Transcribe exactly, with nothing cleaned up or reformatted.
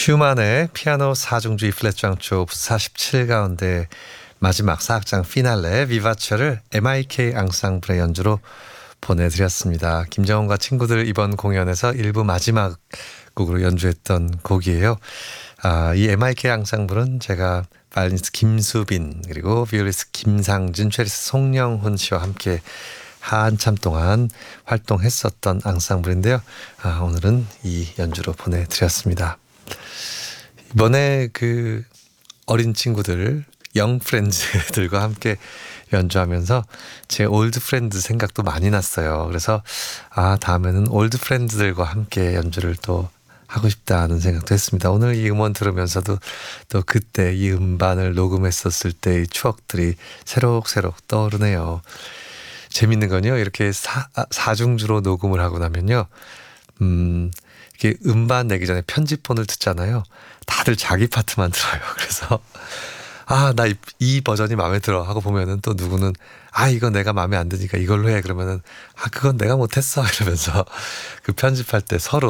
슈만의 피아노 사중주 E 플랫 장조 오프스 사십칠 가운데 마지막 사악장 피날레 비바처를 엠아이케이 앙상블의 연주로 보내드렸습니다. 김정은과 친구들 이번 공연에서 일부 마지막 곡으로 연주했던 곡이에요. 아, 이 엠아이케이 앙상블은 제가 바이올리니스트 김수빈 그리고 비올리스트 김상진, 첼리스트 송영훈 씨와 함께 한참 동안 활동했었던 앙상블인데요. 아, 오늘은 이 연주로 보내드렸습니다. 이번에 그 어린 친구들 영 프렌즈들과 함께 연주하면서 제 올드 프렌드 생각도 많이 났어요. 그래서 아 다음에는 올드 프렌드들과 함께 연주를 또 하고 싶다는 생각도 했습니다. 오늘 이 음원 들으면서도 또 그때 이 음반을 녹음했었을 때의 추억들이 새록새록 떠오르네요. 재밌는 건요, 이렇게 사, 사중주로 녹음을 하고 나면요, 음, 이게 음반 내기 전에 편집본을 듣잖아요. 다들 자기 파트만 들어요. 그래서 아, 나 이 버전이 마음에 들어 하고 보면은 또 누구는 아, 이건 내가 마음에 안 드니까 이걸로 해. 그러면은 아, 그건 내가 못했어. 이러면서 그 편집할 때 서로